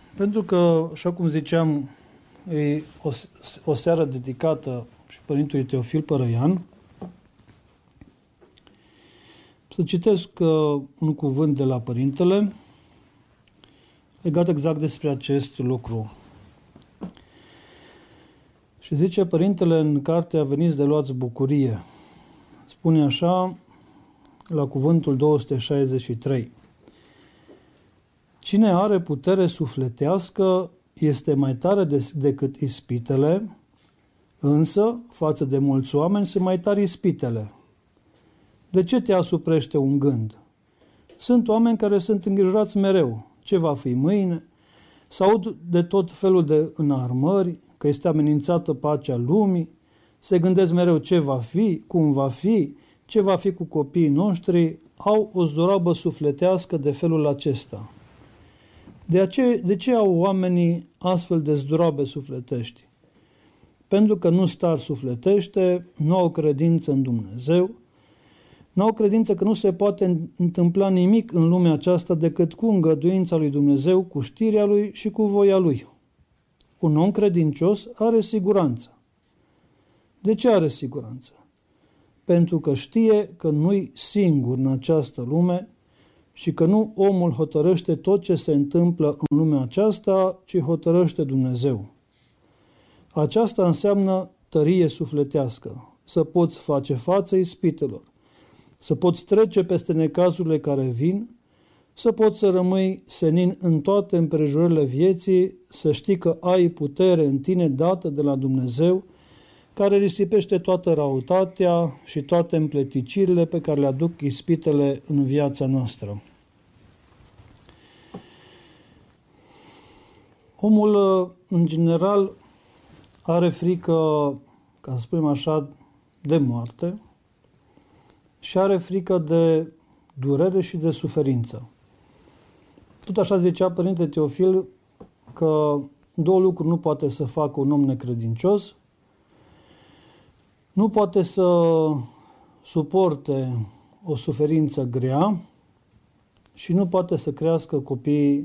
Pentru că, așa cum ziceam, e o seară dedicată și Părintului Teofil Părăian, să citesc un cuvânt de la Părintele legat exact despre acest lucru. Și zice Părintele în cartea Veniți de luați bucurie, spune așa la cuvântul 263. Cine are putere sufletească este mai tare decât ispitele, însă, față de mulți oameni, sunt mai tari ispitele. De ce te asuprește un gând? Sunt oameni care sunt îngrijorați mereu. Ce va fi mâine? S-aud de tot felul de înarmări, că este amenințată pacea lumii, se gândesc mereu ce va fi, cum va fi, ce va fi cu copiii noștri, au o zdorobă sufletească de felul acesta. De ce au oamenii astfel de zdroabe sufletești? Pentru că nu star sufletește, nu au credință în Dumnezeu, nu au credință că nu se poate întâmpla nimic în lumea aceasta decât cu îngăduința lui Dumnezeu, cu știrea lui și cu voia lui. Un om credincios are siguranță. De ce are siguranță? Pentru că știe că nu-i singur în această lume și că nu omul hotărăște tot ce se întâmplă în lumea aceasta, ci hotărăște Dumnezeu. Aceasta înseamnă tărie sufletească, să poți face față ispitelor, să poți trece peste necazurile care vin, să poți să rămâi senin în toate împrejurările vieții, să știi că ai putere în tine dată de la Dumnezeu, care risipește toată răutatea și toate împleticirile pe care le aduc ispitele în viața noastră. Omul, în general, are frică, ca să spunem așa, de moarte și are frică de durere și de suferință. Tot așa zicea Părinte Teofil că două lucruri nu poate să facă un om necredincios. Nu poate să suporte o suferință grea și nu poate să crească copii